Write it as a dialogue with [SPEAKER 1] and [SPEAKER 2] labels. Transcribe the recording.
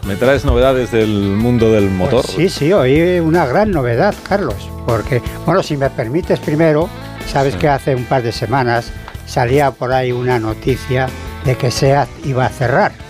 [SPEAKER 1] ¿Me traes novedades del mundo del motor?
[SPEAKER 2] Pues sí, hoy una gran novedad, Carlos, porque, bueno, si me permites primero, sabes que hace un par de semanas salía por ahí una noticia de que SEAT iba a cerrar.